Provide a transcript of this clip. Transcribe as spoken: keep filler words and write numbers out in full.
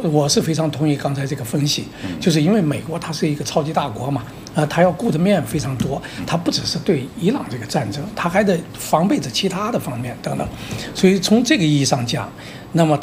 我是非常同意刚才这个分析，就是因为美国它是一个超级大国嘛，啊，它要顾的面非常多，它不只是对伊朗这个战争，它还得防备着其他的方面等等，所以从这个意义上讲，那么